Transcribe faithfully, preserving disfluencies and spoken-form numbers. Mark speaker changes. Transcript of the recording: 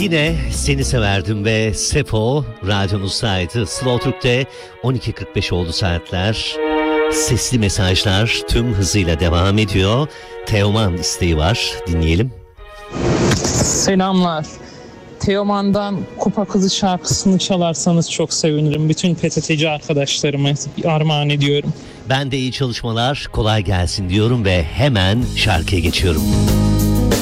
Speaker 1: Yine seni severdim ve Sefo radyonuzdaydı. Slow Türk'te on iki kırk beş oldu saatler. Sesli mesajlar tüm hızıyla devam ediyor. Teoman isteği var, dinleyelim.
Speaker 2: Selamlar. Teoman'dan Kupa Kızı şarkısını çalarsanız çok sevinirim. Bütün P T T'ci arkadaşlarıma armağan ediyorum.
Speaker 1: Ben de iyi çalışmalar, kolay gelsin diyorum ve hemen şarkıya geçiyorum.